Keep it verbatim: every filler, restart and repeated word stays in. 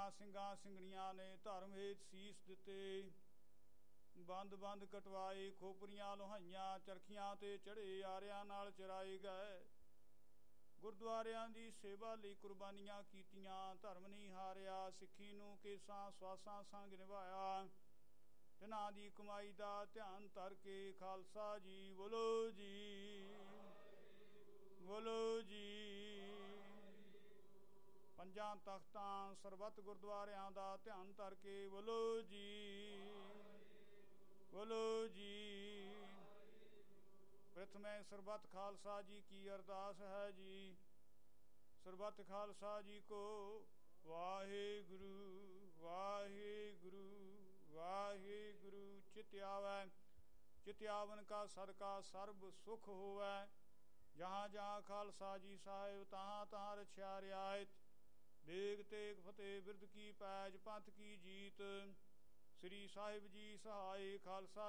ਸਿੰਘਾਂ ਸਿੰਘਾਂ ਸਿੰਘਣੀਆਂ ਨੇ ਧਰਮ ਹੇਤ ਸੀਸ ਦਿੱਤੇ। ਬੰਦ ਬੰਦ ਕਟਵਾਏ, ਖੋਪਰੀਆਂ ਲੋਹਾਈਆਂ, ਚਰਖੀਆਂ ਤੇ ਚੜ੍ਹੇ ਆਰਿਆਂ ਨਾਲ ਚਰਾਏ ਗਏ। ਗੁਰਦੁਆਰਿਆਂ ਦੀ ਸੇਵਾ ਲਈ ਕੁਰਬਾਨੀਆਂ ਕੀਤੀਆਂ। ਧਰਮ ਨਹੀਂ ਹਾਰਿਆ, ਸਿੱਖੀ ਨੂੰ ਕੇਸਾਂ ਸਵਾਸਾਂ ਸੰਗ ਨਿਭਾਇਆ। ਤਿਨਾਂ ਦੀ ਕਮਾਈ ਦਾ ਧਿਆਨ ਧਰ ਕੇ ਖਾਲਸਾ ਜੀ ਬੋਲੋ ਜੀ, ਬੋਲੋ ਜੀ। ਪੰਜਾਂ ਤਖਤਾਂ ਸਰਬੱਤ ਗੁਰਦੁਆਰਿਆਂ ਦਾ ਧਿਆਨ ਧਰ ਕੇ ਬੋਲੋ ਜੀ, ਬੋਲੋ ਜੀ। ਪ੍ਰਥਮੇ ਸਰਬੱਤ ਖਾਲਸਾ ਜੀ ਕੀ ਅਰਦਾਸ ਹੈ ਜੀ। ਸਰਬੱਤ ਖਾਲਸਾ ਜੀ ਕੋ ਵਾਹਿਗੁਰੂ ਵਾਹਿਗੁਰੂ ਵਾਹਿਗੁਰੂ। ਚਿਤ ਆਵੈ ਚਿਤ ਆਵਨ ਕਾ ਸਦਕਾ ਸਰਬ ਸੁਖ ਹੋਵੈ। ਜਹਾਂ ਜਹਾਂ ਖਾਲਸਾ ਜੀ ਸਾਹਿਬ ਤਹਾਂ ਤਹਾਂ ਰਛਿਆ ਰਿਆਇਤ। ਦੇਗ ਤੇਗ ਫਤਿਹ ਬਿਰਦ ਕੀ ਪੈਜ ਪੰਥ ਕੀ ਜੀਤ। ਸ੍ਰੀ ਸਾਹਿਬ ਜੀ ਸਹਾਏ ਖਾਲਸਾ